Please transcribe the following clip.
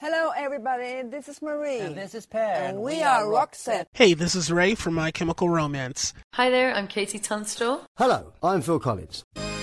Hello, everybody. This is Marie. And this is Pat. And we are Roxette. Hey, this is Ray from My Chemical Romance. Hi there, I'm Katie Tunstall. Hello, I'm Phil Collins.